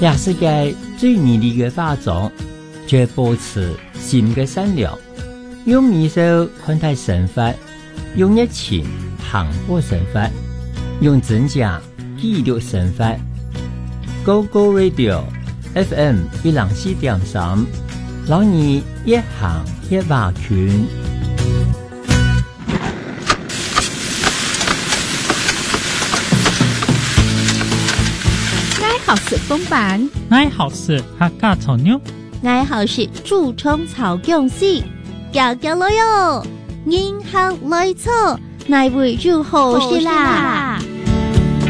也是个最美丽的化妆，却保持心的善良，用美手看待生活，用热情磅礴生活，用真假记录生活。Go Go Radio FM 104.3，让你一行一挖圈。 好是风板， 爱好是客家草妞， 爱好是竹冲草姜丝，搞来哟，银行来错，来为就好些啦。